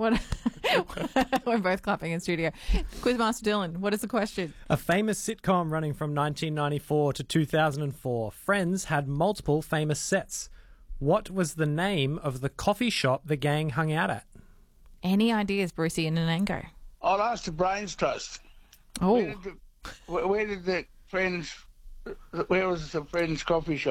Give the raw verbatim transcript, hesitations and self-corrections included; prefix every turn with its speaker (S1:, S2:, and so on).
S1: What? We're both clapping in studio. Quizmaster Dylan, what is the question?
S2: A famous sitcom running from nineteen ninety-four to two thousand four, Friends had multiple famous sets. What was the name of the coffee shop the gang hung out at?
S1: Any ideas, Brucey and Nanango?
S3: I'll ask the Brains Trust.
S1: Oh.
S3: Where did the, where, where did the Friends... Where was the Friends coffee shop?